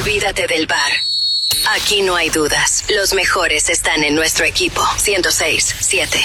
Olvídate del bar. Aquí no hay dudas. Los mejores están en nuestro equipo. 106.7.